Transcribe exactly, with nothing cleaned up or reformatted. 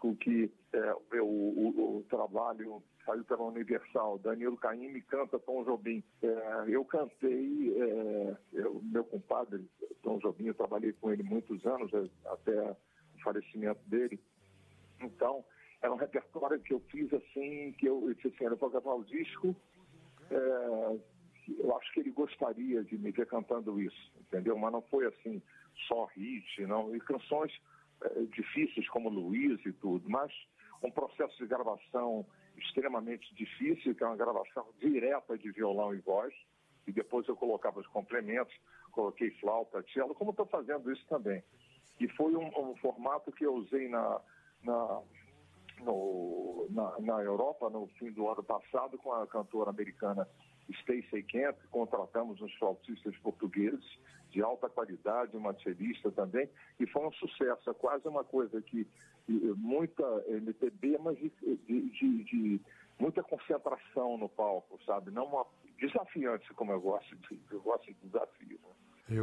disco que é, eu, o, o trabalho saiu pela Universal, Danilo Caymmi canta Tom Jobim. É, eu cantei, é, eu, meu compadre, Tom Jobim, eu trabalhei com ele muitos anos, até o falecimento dele. Então, era um repertório que eu fiz assim, que eu, eu disse assim, eu vou gravar o disco, é, eu acho que ele gostaria de me ver cantando isso, entendeu? Mas não foi assim, só hit, não, e canções é, difíceis como Luiz e tudo, mas um processo de gravação extremamente difícil, que é uma gravação direta de violão e voz, e depois eu colocava os complementos, coloquei flauta, cello, como estou fazendo isso também. E foi um, um formato que eu usei na, na, no, na, na Europa no fim do ano passado com a cantora americana Stacey Kent. Contratamos uns flautistas portugueses de alta qualidade, uma cellista também, e foi um sucesso. É quase uma coisa que muita M P B, mas de, de, de, de muita concentração no palco, sabe? Não uma, desafiante, como eu gosto de, eu gosto de desafio.